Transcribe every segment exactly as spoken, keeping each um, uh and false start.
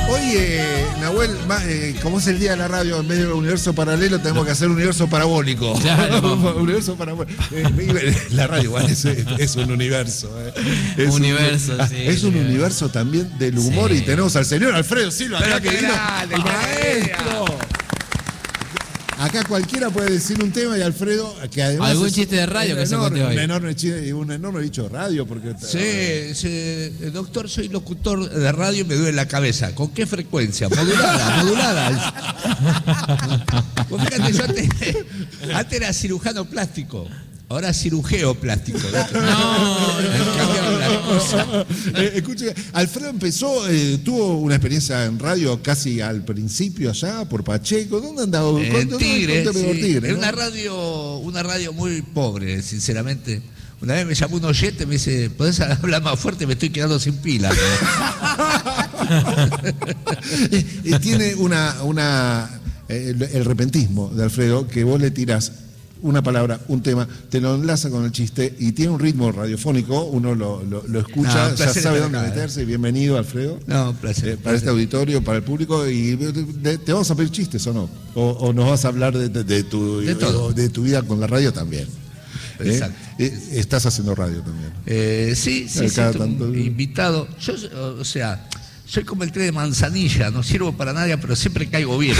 Hoy, eh, Nahuel, ma- eh, como es el día de la radio en medio del universo paralelo, tenemos que hacer un universo parabólico. Claro. Universo parabólico. Eh, la radio igual es, es un universo. Eh. Es Universo, un, ah, sí, es un sí. universo también del humor, Sí. y tenemos al señor Alfredo Silva acá, Pero que qué vino. grande, ¡El qué maestro! Acá cualquiera puede decir un tema, y Alfredo, que además. ¿Algún es chiste de radio un que se enorme, cuente hoy? Un enorme chiste y un enorme bicho de radio, porque. Sí, sí, doctor, soy locutor de radio y me duele la cabeza. ¿Con qué frecuencia? Modulada, modulada. Pues fíjate, yo antes, antes era cirujano plástico, ahora cirujeo plástico. No, Cambiaron las cosas. Eh, escuche, Alfredo empezó, eh, tuvo una experiencia en radio casi al principio allá, por Pacheco. ¿Dónde andaba? En ¿Cuánto- Tigre, cuánto pegó sí. Tigre, Era no? una radio, una radio muy pobre, sinceramente. Una vez me llamó un oyente y me dice, ¿podés hablar más fuerte? Me estoy quedando sin pila. Eh, eh, tiene una, una eh, el, el repentismo de Alfredo, que vos le tirás una palabra, un tema, te lo enlaza con el chiste y tiene un ritmo radiofónico, uno lo, lo, lo escucha, No, un ya placer sabe estar dónde acá, meterse. Bienvenido, Alfredo. No, un placer. Eh, para este auditorio, para el público, y te, te vamos a pedir chistes, ¿o no? O, o nos vas a hablar de, de, de tu, De todo. de tu vida con la radio también. ¿Eh? Exacto. Eh, Estás haciendo radio también. Eh, sí, sí, sí, Cada estoy tanto- invitado. Yo, o sea, soy como el tren de Manzanilla, no sirvo para nadie, pero siempre caigo bien.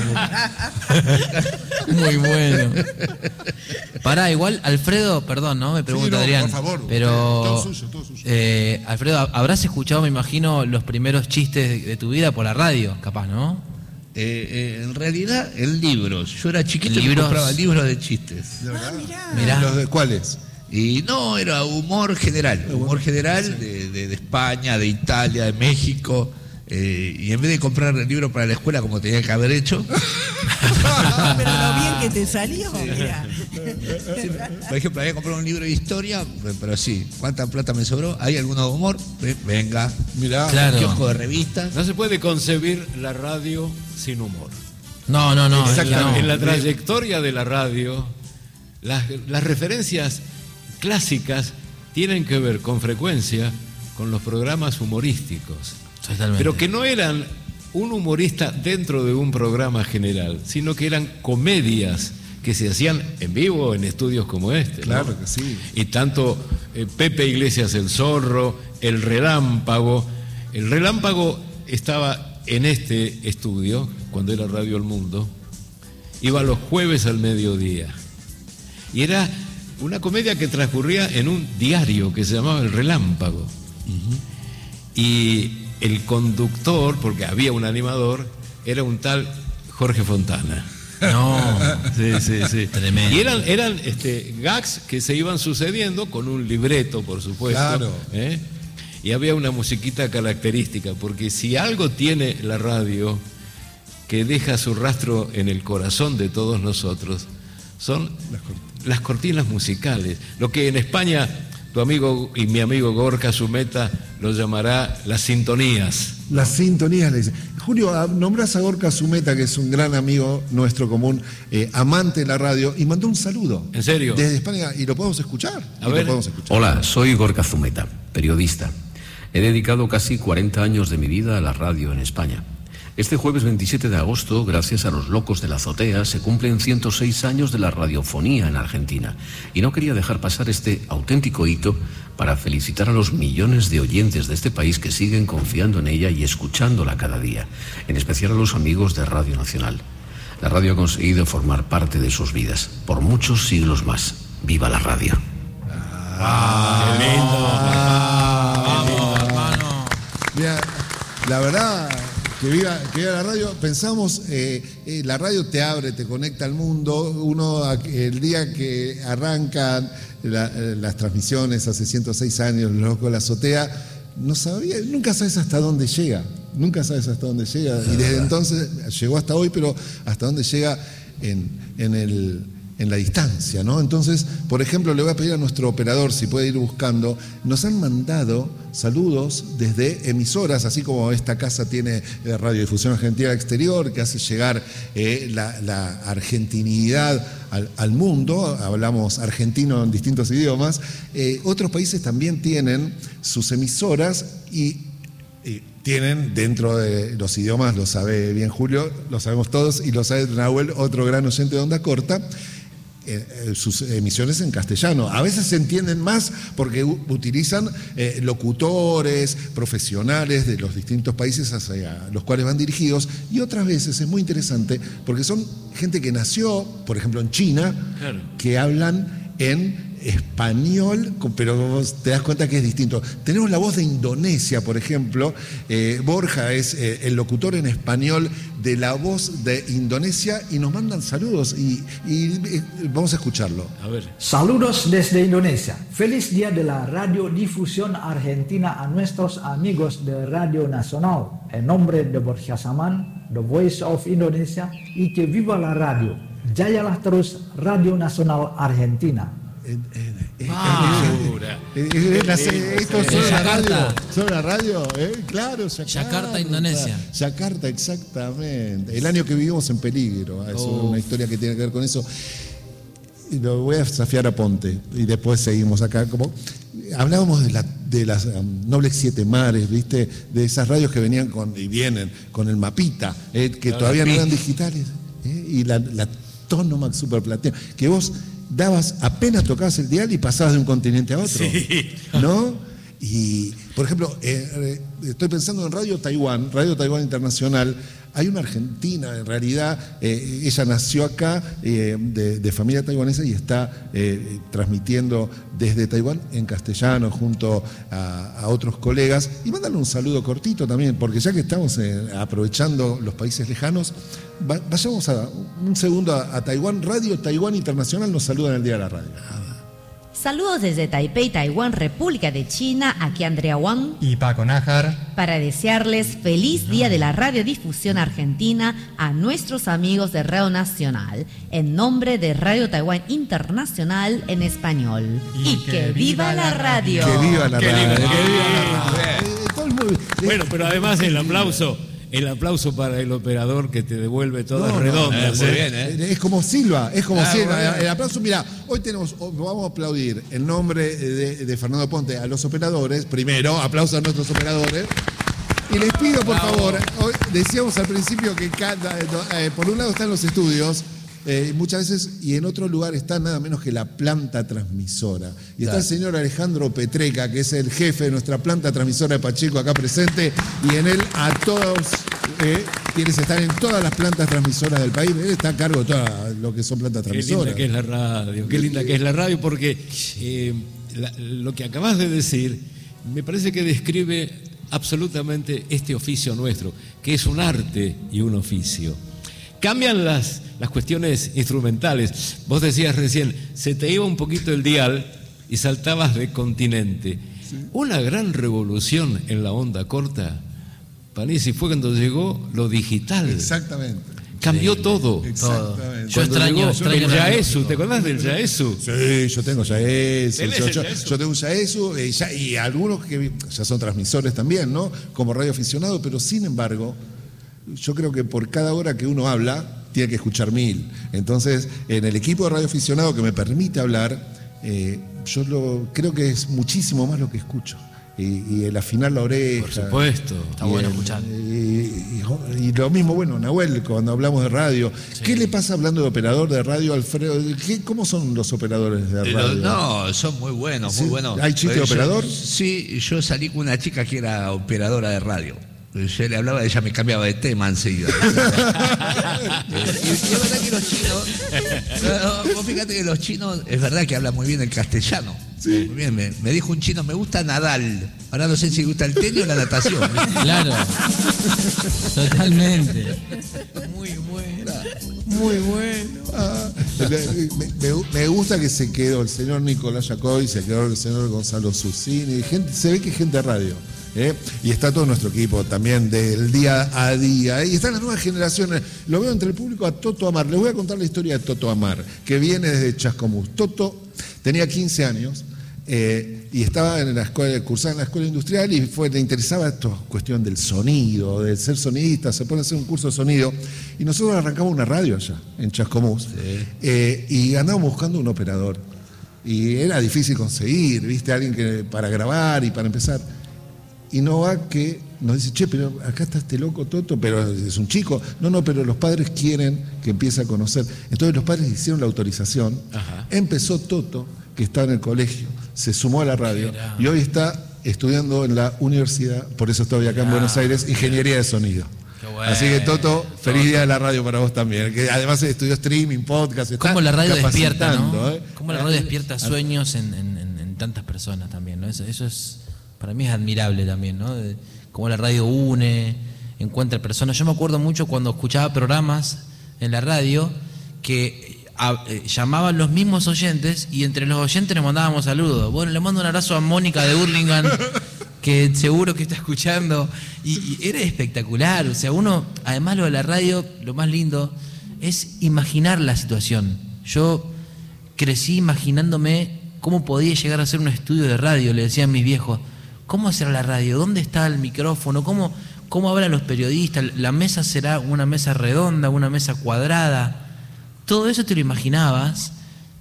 muy bueno. Pará, igual, Alfredo, perdón, ¿no? Me pregunta Sí, no, Adrián. por favor, pero, todo suyo, todo suyo. eh, Alfredo, habrás escuchado, me imagino, los primeros chistes de, de tu vida por la radio, capaz, ¿no? Eh, eh, en realidad, en libros. Yo era chiquito y ¿Libros? compraba libros de chistes. ¿De verdad? Mirá. ¿Los de cuáles? Y no, era humor general. Humor general de, de- de España, de Italia, de México. Eh, y en vez de comprar el libro para la escuela como tenía que haber hecho, Pero lo bien que te salió, mira. por ejemplo, había comprado un libro de historia, pero sí, ¿cuánta plata me sobró? ¿Hay alguno de humor? Eh, Venga. Mirá. Claro. Kiosco de revistas. No se puede concebir la radio sin humor. No, no, no. Exactamente. no. En la trayectoria de la radio, las, las referencias clásicas tienen que ver con frecuencia con los programas humorísticos, Totalmente. pero que no eran un humorista dentro de un programa general, sino que eran comedias que se hacían en vivo en estudios como este, ¿no? Claro que sí. Y tanto eh, Pepe Iglesias el Zorro, el Relámpago. El Relámpago estaba en este estudio, cuando era Radio El Mundo, iba los jueves al mediodía. Y era una comedia que transcurría en un diario que se llamaba El Relámpago. Y el conductor, porque había un animador, era un tal Jorge Fontana. No. Sí, sí, sí. Tremendo. Y eran, eran este, gags que se iban sucediendo con un libreto, por supuesto. Claro. ¿eh? Y había una musiquita característica, porque si algo tiene la radio que deja su rastro en el corazón de todos nosotros, son Las cortinas. las cortinas musicales. Lo que en España tu amigo y mi amigo Gorka Zumeta lo llamará las sintonías. Las sintonías, le dice. Julio, ah, nombrás a Gorka Zumeta, que es un gran amigo nuestro común, eh, amante de la radio, y mandó un saludo. ¿En serio? Desde España, y lo podemos escuchar. A Y ver. Lo podemos escuchar. Hola, soy Gorka Zumeta, periodista. He dedicado casi cuarenta años de mi vida a la radio en España. Este jueves veintisiete de agosto, gracias a los locos de la azotea, se cumplen ciento seis años de la radiofonía en Argentina. Y no quería dejar pasar este auténtico hito para felicitar a los millones de oyentes de este país que siguen confiando en ella y escuchándola cada día. En especial a los amigos de Radio Nacional. La radio ha conseguido formar parte de sus vidas por muchos siglos más. ¡Viva la radio! Ah, ¡Qué lindo! Vamos, hermano. Mira, la verdad, que viva, que viva la radio. Pensamos, eh, eh, la radio te abre, te conecta al mundo. Uno, el día que arrancan la, eh, las transmisiones, hace ciento seis años, Los Locos de la Azotea, no sabía, nunca sabes hasta dónde llega. Nunca sabes hasta dónde llega. Y desde entonces llegó hasta hoy, pero hasta dónde llega en, en el... en la distancia, ¿no? Entonces, por ejemplo, le voy a pedir a nuestro operador, si puede ir buscando, nos han mandado saludos desde emisoras, así como esta casa tiene eh, Radiodifusión Argentina Exterior, que hace llegar eh, la, la argentinidad al, al mundo, hablamos argentino en distintos idiomas. Eh, otros países también tienen sus emisoras y y tienen dentro de los idiomas, lo sabe bien Julio, lo sabemos todos, y lo sabe Nahuel, otro gran oyente de Onda Corta, eh, sus emisiones en castellano. A veces se entienden más porque u- utilizan eh, locutores profesionales de los distintos países hacia los cuales van dirigidos, y otras veces es muy interesante porque son gente que nació, por ejemplo, en China, Claro. que hablan en español, pero vos te das cuenta que es distinto. Tenemos la voz de Indonesia, por ejemplo. Eh, Borja es eh, el locutor en español de La Voz de Indonesia y nos mandan saludos y, y, eh, vamos a escucharlo. A ver. Saludos desde Indonesia. Feliz Día de la Radiodifusión Argentina a nuestros amigos de Radio Nacional. En nombre de Borja Saman, The Voice of Indonesia, y que viva la radio. Jayalah terus Radio Nacional Argentina. Eh, eh, eh, Figura. eh, eh, las- eh, Esto En son la radio, Yakarta. son la radio, eh, claro, Yakarta, Yakarta, Indonesia. Yakarta, exactamente. El año que vivimos en peligro, eso es Oh. una historia que tiene que ver con eso. Y lo voy a desafiar a Ponte y después seguimos acá. Como hablábamos de, la, de las um, Nobles Siete Mares, ¿viste? De esas radios que venían con y vienen con el mapita, eh, que Claro, todavía no sí. eran digitales, eh, y la, la Tonomax Super Platina, que vos dabas, apenas tocabas el dial y pasabas de un continente a otro, ¿no? Y, por ejemplo, eh, eh, estoy pensando en Radio Taiwán, Radio Taiwán Internacional. Hay una argentina, en realidad, eh, ella nació acá, eh, de, de familia taiwanesa, y está eh, transmitiendo desde Taiwán en castellano junto a, a otros colegas. Y mándale un saludo cortito también, porque ya que estamos eh, aprovechando los países lejanos, va- vayamos a, un segundo a, a Taiwán. Radio Taiwán Internacional nos saluda en el Día de la Radio. Saludos desde Taipei, Taiwán, República de China, aquí Andrea Wang, y Paco Nájar. para desearles feliz Día de la Radiodifusión Argentina a nuestros amigos de Radio Nacional, en nombre de Radio Taiwán Internacional en español. Y, que, viva la radio. Que viva la Qué radio. lindo. Que viva la radio. Eh, todo el mundo- Bueno, pero además el aplauso, el aplauso para el operador que te devuelve todas No, no, redondas. eh, muy ¿eh? bien, ¿eh? Es como Silva, es como Ah, Silva. bueno. El aplauso, mira, hoy tenemos, vamos a aplaudir en nombre de, de Fernando Ponte a los operadores. Primero, aplausos a nuestros operadores. Y les pido, por favor, hoy decíamos al principio que cada, eh, por un lado están los estudios, eh, muchas veces, y en otro lugar está nada menos que la planta transmisora. Y está Claro. el señor Alejandro Petreca, que es el jefe de nuestra planta transmisora de Pacheco, acá presente, y en él a todos eh, quienes están en todas las plantas transmisoras del país. Él está a cargo de todo lo que son plantas Qué linda transmisoras. que es la radio, qué linda que es la radio, porque eh, la- lo que acabas de decir me parece que describe absolutamente este oficio nuestro, que es un arte y un oficio. Cambian las, las cuestiones instrumentales. Vos decías recién, se te iba un poquito el dial y saltabas de continente. Una gran revolución en la onda corta, Panisi, fue cuando llegó lo digital. Exactamente. Cambió todo. Exactamente. Yo Cuando extraño, llegó extraño el la- Yaesu, ¿te acordás del Yaesu? Sí, yo tengo ya eso. ¿Tenés Yo, el yo- Yaesu? yo tengo un Yaesu eh, ya- y algunos que ya son transmisores también, ¿no? Como radioaficionado, pero sin embargo, yo creo que por cada hora que uno habla, tiene que escuchar mil. Entonces, en el equipo de radioaficionado que me permite hablar, eh, yo lo, creo que es muchísimo más lo que escucho. Y, y el afinar la oreja. Por supuesto. Está Y bueno el- escuchar. Y, y- y lo mismo, bueno, Nahuel, cuando hablamos de radio. ¿Qué le pasa hablando de operador de radio, Alfredo? ¿Qué- ¿Cómo son los operadores de Pero radio? no, son muy buenos, ¿Sí? muy buenos. ¿Hay chiste de Pero yo- operador? Sí, yo salí con una chica que era operadora de radio. Yo le hablaba, ella me cambiaba de tema enseguida. y, y es verdad que los chinos, no, no, vos fíjate que los chinos, es verdad que hablan muy bien el castellano. Muy bien, me, me dijo un chino, me gusta Nadal. Ahora no sé si le gusta el tenis o la natación. Claro. Totalmente. Muy bueno. Muy bueno. Ah, me, me- me gusta que se quedó el señor Nicolás Yacoy, se quedó el señor Gonzalo Susini, gente, se ve que es gente de radio. ¿eh? Y está todo nuestro equipo también del día a día. ¿eh? Y están las nuevas generaciones. Lo veo entre el público a Toto Amar. Les voy a contar la historia de Toto Amar, que viene desde Chascomús. Toto tenía quince años. Eh, y estaba en la escuela, cursaba en la escuela industrial y fue, le interesaba esta cuestión del sonido, de ser sonidista, se pone a hacer un curso de sonido. Y nosotros arrancamos una radio allá, en Chascomús, eh, y andábamos buscando un operador. Y era difícil conseguir, ¿viste? Alguien que para grabar y para empezar. Y no va que nos dice, che, pero acá está este loco Toto, pero es un chico. No, no, pero los padres quieren que empiece a conocer. Entonces los padres hicieron la autorización. Ajá. Empezó Toto, que está en el colegio, se sumó a la radio y hoy está estudiando en la universidad, por eso estoy acá en Buenos Aires, ingeniería de sonido. Bueno, así que Toto, feliz día de la radio para vos también, que además estudió streaming, podcast. Cómo la radio despierta, ¿no? ¿eh? Cómo la radio despierta sueños en, en, en, en tantas personas también, ¿no? Eso, eso es, para mí es admirable también, ¿no? De, cómo la radio une, encuentra personas. Yo me acuerdo mucho cuando escuchaba programas en la radio que a, eh, llamaban los mismos oyentes y entre los oyentes nos mandábamos saludos. Bueno, le mando un abrazo a Mónica de Hurlingham, que seguro que está escuchando, y, y era espectacular. O sea, uno, además lo de la radio, lo más lindo es imaginar la situación. Yo crecí imaginándome cómo podía llegar a ser un estudio de radio, le decían mis viejos, ¿cómo será la radio? ¿Dónde está el micrófono? ¿Cómo, cómo hablan los periodistas? ¿La mesa será una mesa redonda, una mesa cuadrada? Todo eso te lo imaginabas,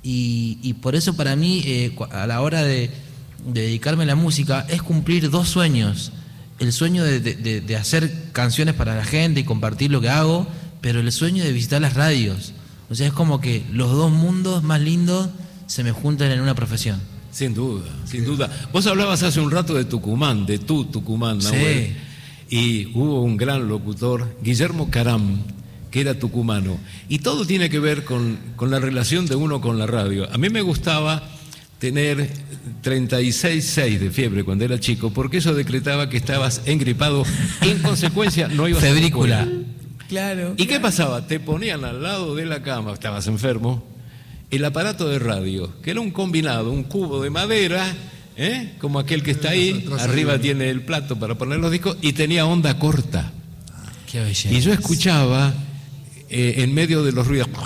y, y por eso para mí, eh, a la hora de de dedicarme a la música, es cumplir dos sueños. El sueño de, de, de hacer canciones para la gente y compartir lo que hago, pero el sueño de visitar las radios. O sea, es como que los dos mundos más lindos se me juntan en una profesión. Sin duda, sin duda. Vos hablabas hace un rato de Tucumán, de tu Tucumán, Nahuel. Sí. Y hubo un gran locutor, Guillermo Caram, que era tucumano. Y todo tiene que ver con, con la relación de uno con la radio. A mí me gustaba tener treinta y seis punto seis de fiebre cuando era chico, porque eso decretaba que estabas engripado, en consecuencia no ibas febrícula. a la escuela. Claro. ¿Y qué pasaba? Te ponían al lado de la cama, estabas enfermo, el aparato de radio, que era un combinado, un cubo de madera, ¿eh? Como aquel que está ahí, arriba tiene el plato para poner los discos, y tenía onda corta. Qué belleza. Y yo escuchaba eh, en medio de los ruidos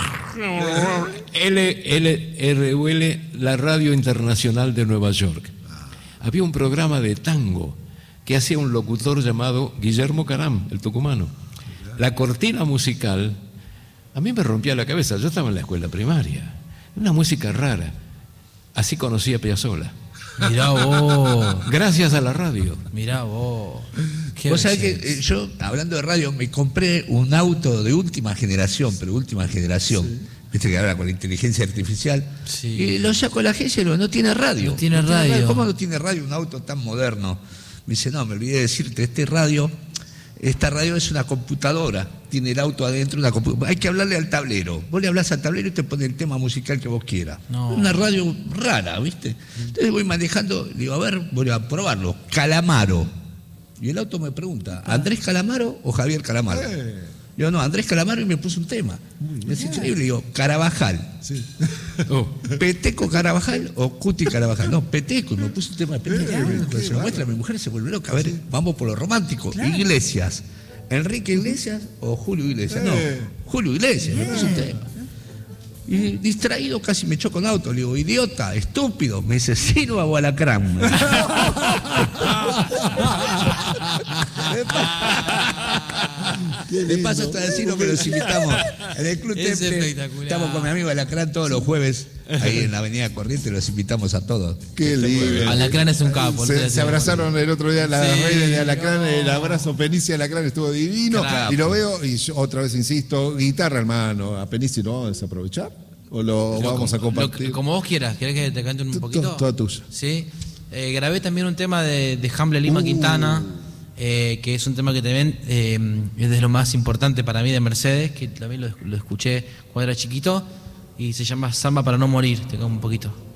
L L R U L, la Radio Internacional de Nueva York. Había un programa de tango que hacía un locutor llamado Guillermo Caram, el tucumano. La cortina musical a mí me rompía la cabeza. Yo estaba en la escuela primaria, una música rara. Así conocí a Piazzolla. Mirá vos. Gracias a la radio. Mirá vos. Vos sabés que eh, yo, hablando de radio, me compré un auto de última generación, pero última generación. Sí. Viste que ahora con la inteligencia artificial. Sí. Y lo saco a la agencia y lo, no tiene radio. No tiene, no tiene radio. radio. ¿Cómo no tiene radio un auto tan moderno? Me dice, no, me olvidé de decirte, este radio, esta radio es una computadora. Tiene el auto adentro, una computadora. Hay que hablarle al tablero. Vos le hablás al tablero y te pone el tema musical que vos quieras. No. Una radio rara, ¿viste? Entonces voy manejando, digo, a ver, voy a probarlo. Calamaro. Y el auto me pregunta, ¿Andrés Calamaro o Javier Calamaro? Eh. Digo, no, Andrés Calamaro, y me puso un tema. Es increíble, digo, Carabajal. Sí. Oh. ¿Peteco Carabajal o Cuti Carabajal? No, Peteco, y me puso un tema de Peteco. Eh, Cuando se lo muestra, mi mujer se vuelve loca. A ver, vamos por lo romántico. Claro. Iglesias. ¿Enrique Iglesias o Julio Iglesias? No, Julio Iglesias, me puso un tema. Y distraído casi me choco en auto. Le digo, idiota, estúpido. Me dice, Silva o Alacrán. De paso está decirlo que los invitamos en el Club es Temple. Espectacular. Estamos con mi amigo Alacrán todos los jueves ahí en la Avenida Corrientes, los invitamos a todos. Qué lindo. Alacrán es un capo. Se, se abrazaron el otro día las sí, redes de Alacrán, el abrazo Penici Alacrán estuvo divino. Claro. Y lo veo, y yo otra vez insisto, guitarra, hermano, a Penici lo vamos a desaprovechar. ¿O lo Pero vamos como, a compartir? Lo, como vos quieras, ¿querés que te cante un poquito? Toda tuya. Sí. Eh, grabé también un tema de, de Hamble Lima uh. Quintana, eh, que es un tema que también eh, es de lo más importante para mí de Mercedes, que también lo, lo escuché cuando era chiquito, y se llama Samba para no morir. Te cago un poquito.